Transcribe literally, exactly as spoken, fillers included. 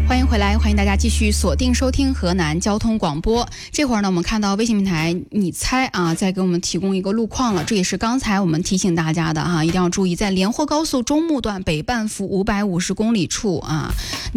欢迎回来，欢迎大家继续锁定收听河南交通广播。这会儿呢，我们看到微信平台你猜啊，在给我们提供一个路况了，这也是刚才我们提醒大家的哈、啊，一定要注意，在连霍高速中牟段北半幅五百五十公里处啊。